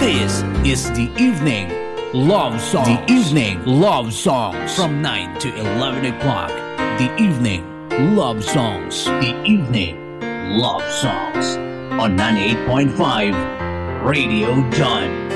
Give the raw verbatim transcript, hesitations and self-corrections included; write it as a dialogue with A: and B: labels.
A: This is the evening love songs. The evening love songs from nine to eleven o'clock. The evening love songs. The evening love songs on ninety-eight point five Radio John.